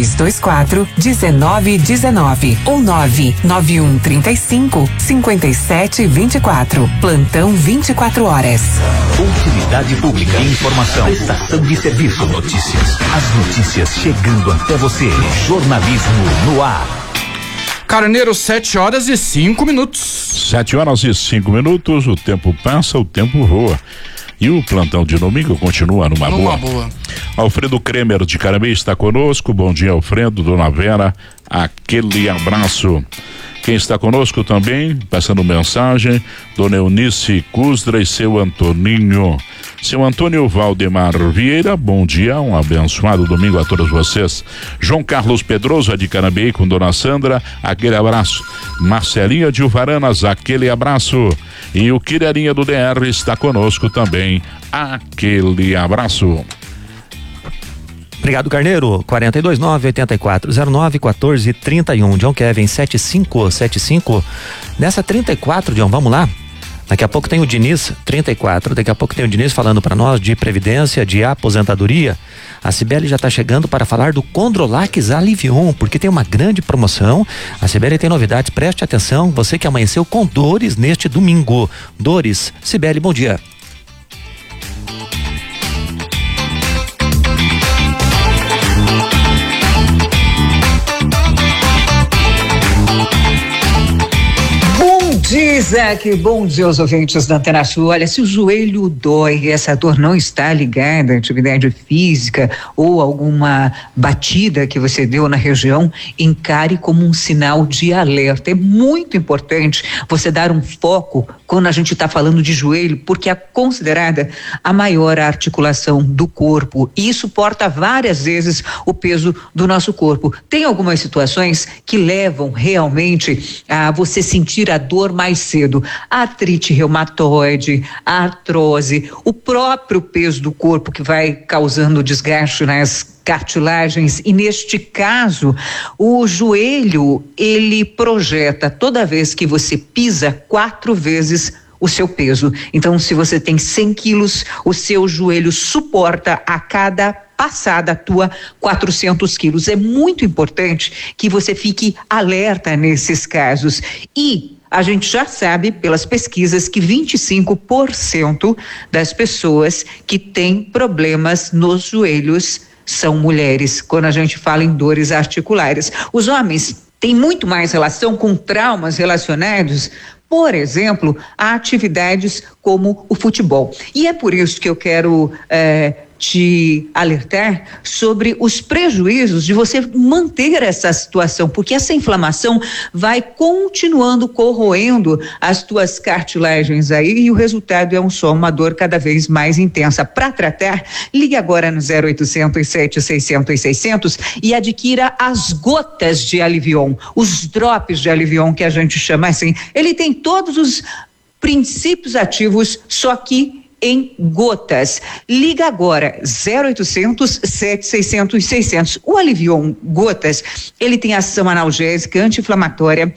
3224-1919 ou 99135-5724. Plantão 24 horas. Utilidade pública, informação, prestação de serviço, notícias. As notícias chegando até você. Jornalismo no ar. Carneiro, 7h05. 7h05. O tempo passa, o tempo voa. E o plantão de domingo continua numa boa. Alfredo Kremer de Carambi está conosco. Bom dia, Alfredo, dona Vera, aquele abraço. Quem está conosco também, passando mensagem, dona Eunice Cusdra e seu Antoninho. Seu Antônio Valdemar Vieira, bom dia, um abençoado domingo a todos vocês. João Carlos Pedroso, de Carambi, com dona Sandra, aquele abraço. Marcelinha de Uvaranas, aquele abraço. E o Quirarinha do DR está conosco também, aquele abraço. Obrigado, Carneiro. 429-8409-1431. John Kevin 7575. Nessa 34, John, vamos lá? Daqui a pouco tem o Diniz, 34. Daqui a pouco tem o Diniz falando para nós de previdência, de aposentadoria. A Cibele já está chegando para falar do Condrolax Alivion, porque tem uma grande promoção. A Cibele tem novidades, preste atenção. Você que amanheceu com dores neste domingo. Dores. Cibele, bom dia. Isaac, bom dia aos ouvintes da Antena Sul. Olha, se o joelho dói e essa dor não está ligada à atividade física ou alguma batida que você deu na região, encare como um sinal de alerta. É muito importante você dar um foco quando a gente está falando de joelho, porque é considerada a maior articulação do corpo e suporta várias vezes o peso do nosso corpo. Tem algumas situações que levam realmente a você sentir a dor mais cedo. A artrite reumatoide, a artrose, o próprio peso do corpo que vai causando desgaste nas cartilagens, e neste caso o joelho ele projeta toda vez que você pisa 4 vezes o seu peso. Então, se você tem 100 quilos, o seu joelho suporta a cada passada tua 400 quilos. É muito importante que você fique alerta nesses casos. E a gente já sabe pelas pesquisas que 25% das pessoas que têm problemas nos joelhos são mulheres, quando a gente fala em dores articulares. Os homens têm muito mais relação com traumas relacionados, por exemplo, a atividades como o futebol. E é por isso que eu quero te alertar sobre os prejuízos de você manter essa situação, porque essa inflamação vai continuando corroendo as tuas cartilagens aí, e o resultado é uma dor cada vez mais intensa. Para tratar, ligue agora no 0800 700 600 e adquira as gotas de Alivion, os drops de Alivion que a gente chama assim. Ele tem todos os princípios ativos, só que em gotas. Liga agora 0800 700 600. O Alivion Gotas, ele tem ação analgésica, anti-inflamatória,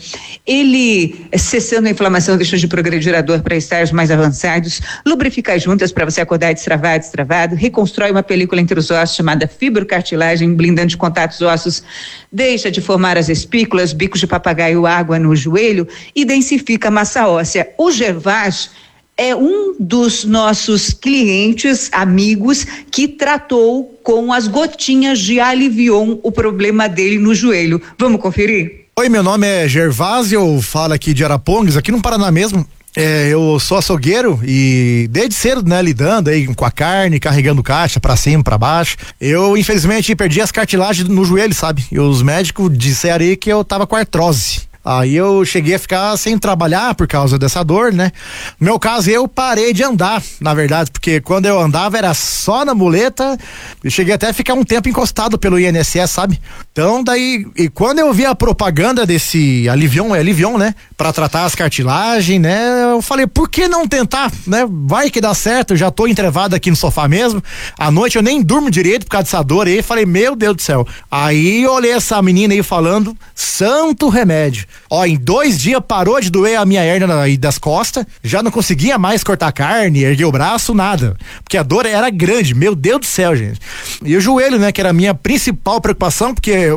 ele cessando a inflamação, deixa de progredir a dor para estágios mais avançados, lubrifica as juntas para você acordar destravado, reconstrói uma película entre os ossos chamada fibrocartilagem, blindando de contatos ossos, deixa de formar as espículas, bicos de papagaio, água no joelho e densifica a massa óssea. O Gervás é um dos nossos clientes, amigos, que tratou com as gotinhas de Alivion o problema dele no joelho. Vamos conferir? Oi, meu nome é Gervásio, eu falo aqui de Arapongas, aqui no Paraná mesmo. Eu sou açougueiro e desde cedo, né, lidando aí com a carne, carregando caixa pra cima, pra baixo. Eu, infelizmente, perdi as cartilagens no joelho, sabe? E os médicos disseram aí que eu tava com artrose. Aí eu cheguei a ficar sem trabalhar por causa dessa dor, né? No meu caso, eu parei de andar, na verdade, porque quando eu andava era só na muleta, eu cheguei até a ficar um tempo encostado pelo INSS, sabe? Então daí, e quando eu vi a propaganda desse Alivion, né? Pra tratar as cartilagens, né? Eu falei, por que não tentar, né? Vai que dá certo, eu já tô entrevado aqui no sofá mesmo, à noite eu nem durmo direito por causa dessa dor aí, falei, meu Deus do céu. Aí eu olhei essa menina aí falando, santo remédio. Ó, em 2 dias parou de doer a minha hérnia aí das costas, já não conseguia mais cortar carne, erguer o braço, nada, porque a dor era grande, meu Deus do céu, gente. E o joelho, né, que era a minha principal preocupação, porque